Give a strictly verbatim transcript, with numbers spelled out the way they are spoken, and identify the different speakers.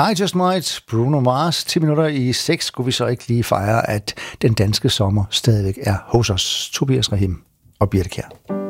Speaker 1: I Just Might, Bruno Mars. ti minutter i seks skulle vi så ikke lige fejre, at den danske sommer stadigvæk er hos os. Tobias Rahim og Birte Kjær.